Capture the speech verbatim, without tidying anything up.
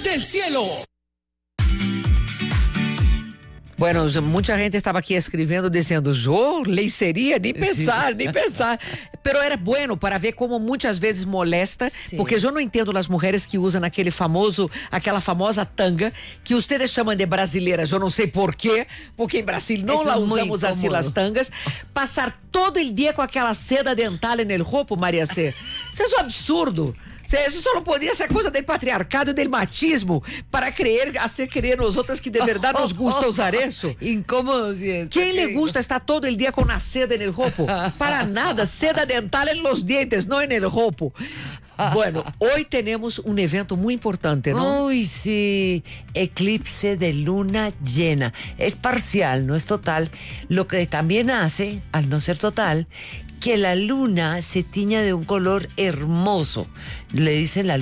del cielo. Bueno, mucha gente estaba aquí escribiendo diciendo, yo, lencería, ni pensar, sí. ni pensar. Pero era bueno para ver como muitas vezes molesta, sí. porque eu não entendo as mulheres que usam aquele famoso, aquela famosa tanga, que vocês chamam de brasileiras, eu não sei por quê, porque em Brasil não la usamos assim as tangas. Passar todo o dia com aquela seda dental no corpo, Maria C. Isso é um absurdo. Isso só não podia ser coisa do patriarcado e do machismo para crer, hacer crer nos outros que de verdade nos gusta usar isso. Incômodo si es. Quem le gusta estar todo el dia com a seda no corpo? Para nada, seda dental en los dientes, não en el corpo. Bueno, hoy tenemos un evento muy importante, ¿no? Uy, sí, eclipse de luna llena. Es parcial, no es total. Lo que también hace, al no ser total, que la luna se tiña de un color hermoso. Le dicen la